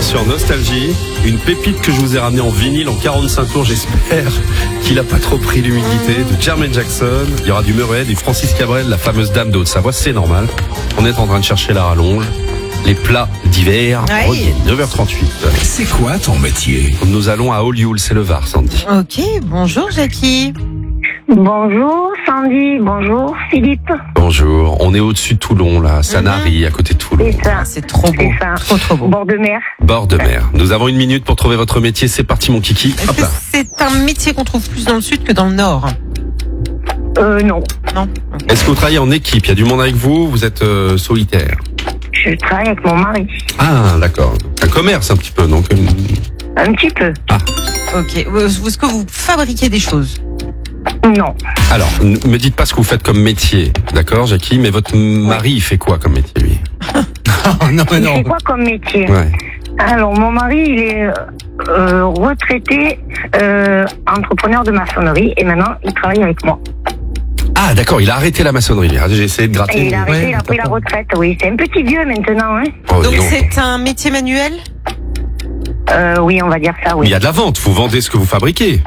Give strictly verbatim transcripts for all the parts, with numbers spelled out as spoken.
sur Nostalgie. Une pépite que je vous ai ramenée en vinyle en quarante-cinq tours. J'espère qu'il a pas trop pris l'humidité. De Jermaine Jackson. Il y aura du Murray, du Francis Cabrel, la fameuse Dame de Haute-Savoie. C'est normal. On est en train de chercher la rallonge. Les plats d'hiver Oui. reviennent. neuf heures trente-huit. C'est quoi ton métier? Nous allons à Olioul, c'est le Var, Sandy. Ok, bonjour Jackie. Bonjour Sandy, bonjour Philippe. Bonjour. On est au-dessus de Toulon, là. Sanary, à côté de Toulon. C'est ça. C'est trop beau. C'est ça. Trop trop beau. Bord de mer. Bord de mer. Nous avons une minute pour trouver votre métier. C'est parti, mon kiki. Est-ce Hop que là. c'est un métier qu'on trouve plus dans le sud que dans le nord? Euh, non. Non. Est-ce que vous travaillez en équipe? Il y a du monde avec vous? Vous êtes euh, solitaire? Je travaille avec mon mari. Ah, d'accord. Un commerce, un petit peu, donc. euh, Un petit peu. Ok. Est-ce que vous fabriquez des choses? Non. Alors, ne me dites pas ce que vous faites comme métier, d'accord, Jackie, mais votre mari, il fait quoi comme métier, lui? non, mais Il non. fait quoi comme métier? Ouais. Alors, mon mari, il est euh, retraité euh, entrepreneur de maçonnerie et maintenant, il travaille avec moi. Ah, d'accord, il a arrêté la maçonnerie. Ah, j'ai essayé de gratter. Et il a arrêté, Ouais, il a pris la d'accord. retraite, oui. C'est un petit vieux maintenant, hein. Oh, Donc dis donc. c'est un métier manuel? Euh, oui, on va dire ça, Mais oui. il y a de la vente, vous vendez ce que vous fabriquez.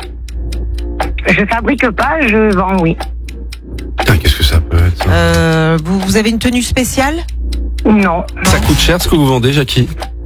Je fabrique pas, je vends, oui. Putain, qu'est-ce que ça peut être, ça Euh, vous, vous avez une tenue spéciale? Non, Ça coûte cher ce que vous vendez, Jackie?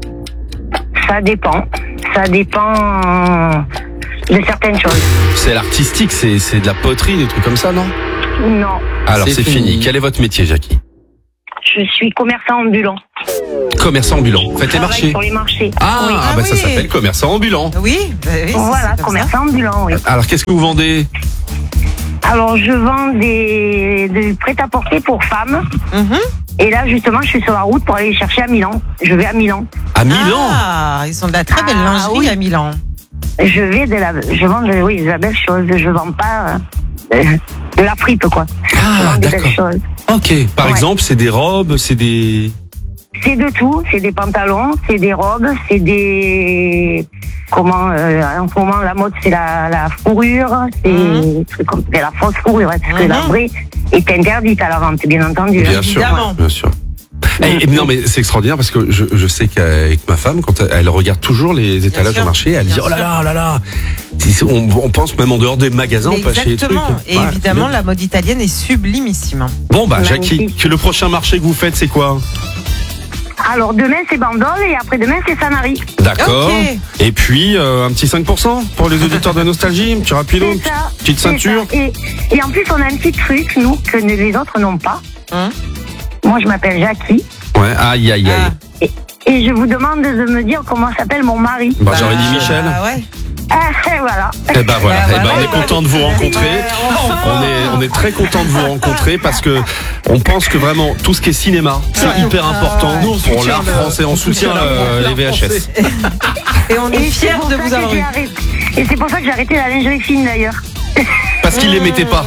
ça dépend. Ça dépend de certaines choses. C'est l'artistique, c'est c'est de la poterie, des trucs comme ça, non? Non, Alors, C'est c'est fini. fini. Quel est votre métier, Jackie? je suis commerçant ambulant. Commerçant ambulant. Vous faites Je les travaille marchés? sur les marchés. Ah, Oui. ah, bah Ah ça oui. s'appelle commerçant ambulant. Oui. bah oui, c'est- Voilà, c'est comme commerçant ambulant, oui. Alors, qu'est-ce que vous vendez? Alors, je vends des, des prêt-à-porter pour femmes. ça. Mhm. Et là, justement, je suis sur la route pour aller les chercher à Milan. Je vais à Milan. À Milan? Ah, ils ont de la très belle Ah, lingerie oui. à Milan. Je vais de la, je vends de, oui, de la belle chose. Je vends pas euh, de la fripe, quoi. je Ah, vends des d'accord. belles choses. Ok. Par Ouais. exemple, c'est des robes, c'est des... C'est de tout. C'est des pantalons, c'est des robes, c'est des... Comment, euh, en ce moment, la mode, c'est la, la fourrure. C'est Mhm. c'est comme c'est la fausse fourrure. Parce que Mhm. la vraie est interdite à la vente, bien entendu. Bien hein. sûr, Évidemment. bien sûr. Et, et non, mais c'est extraordinaire parce que je, je sais qu'avec ma femme, quand elle, elle regarde toujours les étalages sûr, au marché, elle bien dit oh là sûr. là, oh là là. On, on pense même en dehors des magasins, on peut acheter des trucs. Exactement. Et Ouais, évidemment, c'est bien. la mode italienne est sublimissime. Bon bah Magnifique. Jackie, que le prochain marché que vous faites, c'est quoi? Alors, demain, c'est Bandol et après-demain, c'est Sanary. D'accord. Ok. Et puis euh, un petit cinq pour cent pour les auditeurs de Nostalgie, un petit rapido, C'est ça. petite C'est ceinture. ça. Et, et en plus, on a un petit truc, nous, que les autres n'ont pas. Hein Moi, je m'appelle Jackie. Ouais, aïe aïe aïe. Ah. Et je vous demande de me dire comment s'appelle mon mari. Bah, j'aurais dit Michel. Ah ouais. Ah, et voilà. Eh ben voilà, Ah, eh ben, voilà. on est content de vous rencontrer. On est, on est très content de vous rencontrer parce que on pense que vraiment tout ce qui est cinéma, c'est Ouais. hyper important Nous, on pour soutient l'art le- français. On on soutient soutient euh, l'art les V H S. Et on est Et c'est fiers pour de ça vous que avoir j'ai eu. arrêté. Et c'est pour ça que j'ai arrêté la lingerie fine, d'ailleurs. Parce qu'ils les mettaient pas.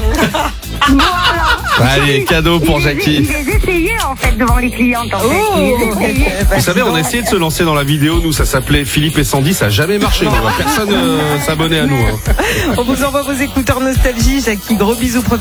Voilà. Allez, cadeau pour Il les- Jackie. Il les essayait, en fait, devant les clientes, en fait. Oh. Il les essayait. Vous savez, on a essayé de se lancer dans la vidéo. Nous, ça s'appelait Philippe et Sandy. Ça n'a jamais marché. Personne euh, s'abonnait à nous. hein. On vous envoie vos écouteurs Nostalgie, Jackie. Gros bisous.